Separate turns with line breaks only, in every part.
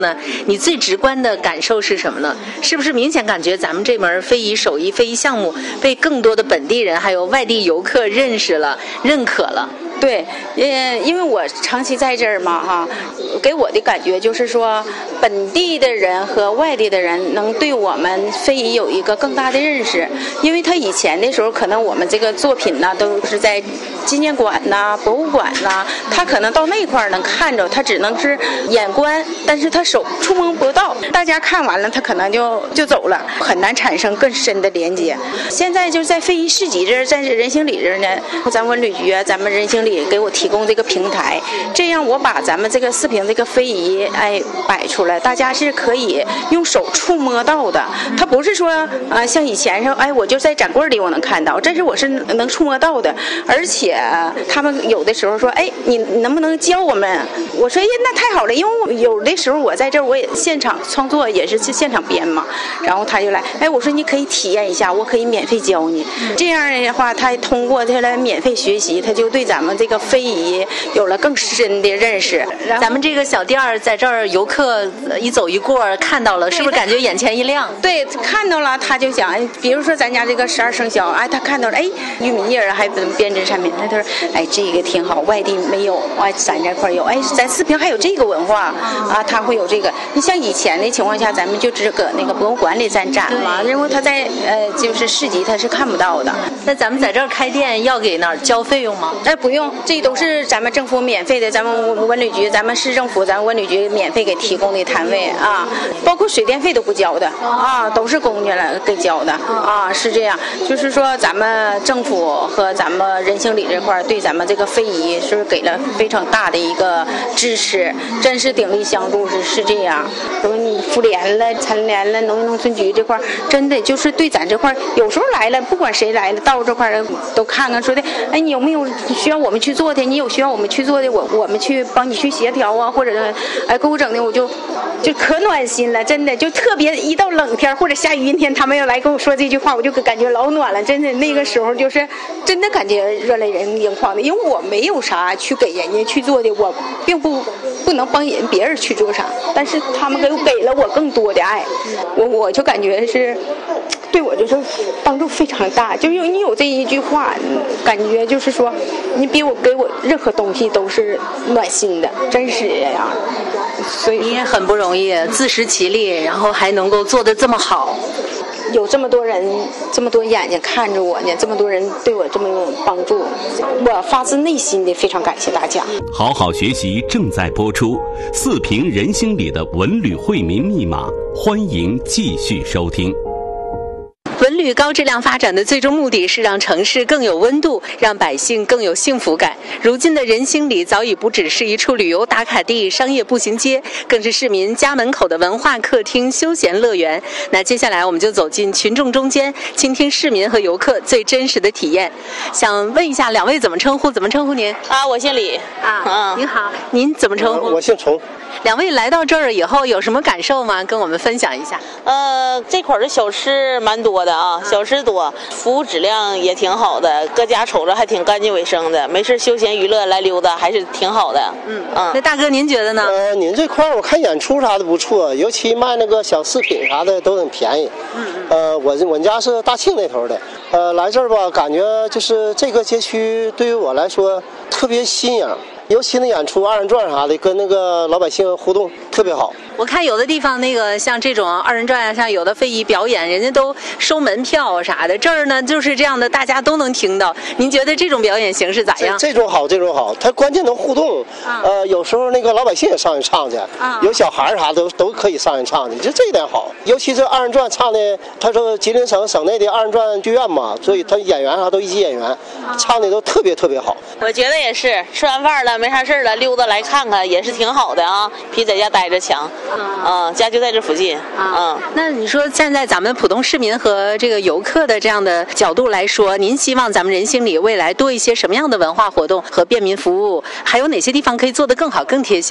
呢，你最直观的感受是什么呢？是不是明显感觉咱们这门非遗手艺非遗项目被更多的本地人还有外地游客认识了、认可了？
对，因为我长期在这儿嘛，哈，给我的感觉就是说，本地的人和外地的人能对我们非遗有一个更大的认识。因为他以前的时候，可能我们这个作品呢，都是在纪念馆呐、博物馆呐，他可能到那块儿能看着，他只能是眼观，但是他手触摸不到。大家看完了，他可能就走了，很难产生更深的连接。现在就在非遗市集这儿，在人行里这儿呢，咱文旅局啊，咱们人行里给我提供这个平台，这样我把咱们这个四平这个非遗摆出来，大家是可以用手触摸到的。它不是说像以前说我就在展柜里我能看到，这是我是能触摸到的。而且他们有的时候说你能不能教我们？我说那太好了，因为有的时候我在这儿我也现场创作，也是现场编嘛。然后他就来我说你可以体验一下，我可以免费教你。这样的话，他通过他来免费学习，他就对咱们这个非遗有了更深的认识。
咱们这个小店儿在这儿，游客一走一过看到了，是不是感觉眼前一亮？
对，看到了他就想，比如说咱家这个12生肖，他看到了玉米叶还编织产品，他说这个挺好，外地没有，咱这块有，咱四平还有这个文化他会有这个。你像以前的情况下，咱们就只搁那个博物馆里展嘛，因为他在就是市集他是看不到的。
那咱们在这儿开店要给哪儿交费用吗？
不用，这都是咱们政府免费的，咱们文旅局、咱们市政府、咱们文旅局免费给提供的摊位包括水电费都不交的都是公家来给交的是这样。就是说咱们政府和咱们人行里这块对咱们这个非遗是给了非常大的一个支持，真是鼎力相助，是这样。说你妇联了、残联了、农村局这块真的就是对咱这块有时候来了，不管谁来了到这块都看看，说的你有没有需要我们去做的？你有需要我们去做的，我们去帮你去协调或者给我整的，我就可暖心了，真的就特别一到冷天或者下雨阴天，他们要来跟我说这句话，我就感觉老暖了，真的那个时候就是真的感觉热泪盈眶的。因为我没有啥去给人家去做的，我并不能帮别人去做啥，但是他们给了我更多的爱，我就感觉是对我就是帮助非常大。就你有这一句话，感觉就是说你给我任何东西都是暖心的，真是这样。所以
你也很不容易，自食其力，然后还能够做得这么好。
有这么多人，这么多眼睛看着我呢，这么多人对我这么有帮助，我发自内心的非常感谢大家。
好好学习正在播出，四平人心里的文旅惠民密码，欢迎继续收听。
文旅高质量发展的最终目的是让城市更有温度，让百姓更有幸福感。如今的人心里早已不只是一处旅游打卡地、商业步行街，更是市民家门口的文化客厅、休闲乐园。那接下来我们就走进群众中间，倾听市民和游客最真实的体验。想问一下两位怎么称呼？怎么称呼您？
我姓李。
您好，您怎么称呼？
我姓崇。
两位来到这儿以后有什么感受吗？跟我们分享一下。
这块的小吃蛮多的小吃多，服务质量也挺好的，各家瞅着还挺干净卫生的，没事休闲娱乐来溜达还是挺好的。
那大哥您觉得呢？
您这块我看演出啥的不错，尤其卖那个小饰品啥的都很便宜。我家是大庆那头的，来这儿吧，感觉就是这个街区对于我来说特别新颖。尤其那演出二人转啥的，跟那个老百姓互动特别好。
我看有的地方那个像这种二人转像有的非遗表演，人家都收门票啥的。这儿呢就是这样的，大家都能听到。您觉得这种表演形式咋样？
这种好，它关键能互动。有时候那个老百姓也上去唱去，有小孩啥都可以上去唱去，就这一点好。尤其这二人转唱的，他说吉林省内的二人转剧院嘛，所以他演员啥都一级演员，唱的都特别好。
我觉得也是，吃完饭了没啥事了，溜达来看看也是挺好的比在家待着强。家就在这附近。
那你说站在咱们普通市民和这个游客的这样的角度来说，您希望咱们人心里未来多一些什么样的文化活动和便民服务？还有哪些地方可以做得更好、更贴心呢？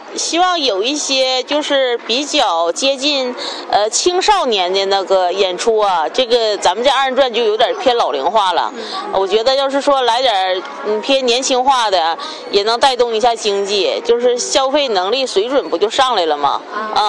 希望有一些就是比较接近青少年的那个演出啊，这个咱们这二人转就有点偏老龄化了。我觉得要是说来点偏年轻化的，也能带动一下经济，就是消费能力水准不就上来了吗？